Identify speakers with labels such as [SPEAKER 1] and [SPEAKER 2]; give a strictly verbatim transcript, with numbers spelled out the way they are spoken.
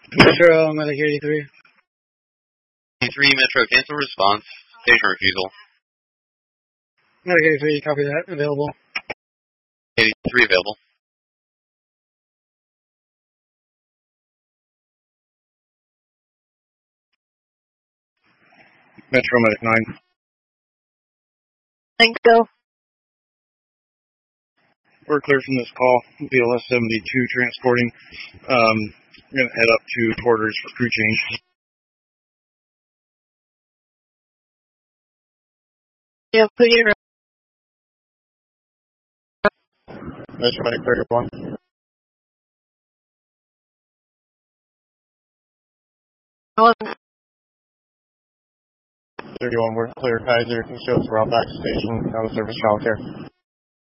[SPEAKER 1] Metro, Medic eighty-three.
[SPEAKER 2] eighty-three, Metro, cancel response. Station refusal.
[SPEAKER 1] Medic eighty-three, copy that. Available.
[SPEAKER 2] eighty-three, available.
[SPEAKER 3] Metro, Medic nine.
[SPEAKER 4] Thanks, go.
[SPEAKER 3] We're clear from this call. B L S seventy-two transporting. Um, we're going to head up to quarters for crew change.
[SPEAKER 4] Yeah, put your...
[SPEAKER 3] Metro, Medic thirty-one. thirty-one, we're clear. Kaiser, can show us we're out back to station. Out of service childcare.